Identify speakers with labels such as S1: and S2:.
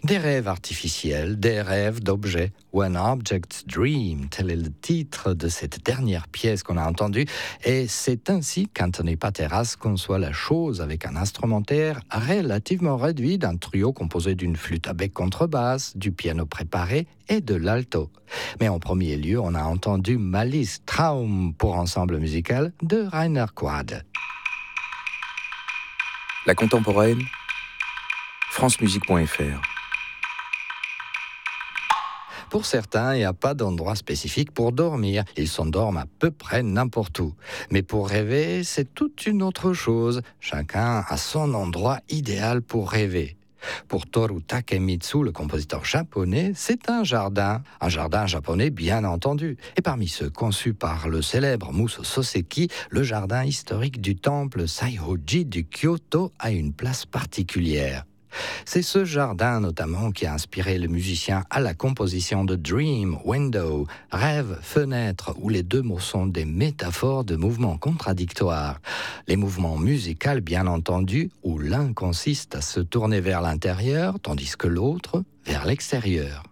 S1: Des rêves artificiels, des rêves d'objets. One Object's Dream, tel est le titre de cette dernière pièce qu'on a entendue. Et c'est ainsi qu'Anthony Pateras conçoit la chose avec un instrumentaire relativement réduit d'un trio composé d'une flûte à bec contrebasse, du piano préparé et de l'alto. Mais en premier lieu, on a entendu Malice Traum pour ensemble musical de Rainer Quad.
S2: La contemporaine, francemusique.fr.
S1: Pour certains, il n'y a pas d'endroit spécifique pour dormir. Ils s'endorment à peu près n'importe où. Mais pour rêver, c'est toute une autre chose. Chacun a son endroit idéal pour rêver. Pour Toru Takemitsu, le compositeur japonais, c'est un jardin japonais bien entendu. Et parmi ceux conçus par le célèbre Muso Soseki, le jardin historique du temple Saihoji du Kyoto a une place particulière. C'est ce jardin notamment qui a inspiré le musicien à la composition de Dream, Window, Rêve, Fenêtre, où les deux mots sont des métaphores de mouvements contradictoires. Les mouvements musicaux, bien entendu, où l'un consiste à se tourner vers l'intérieur, tandis que l'autre vers l'extérieur.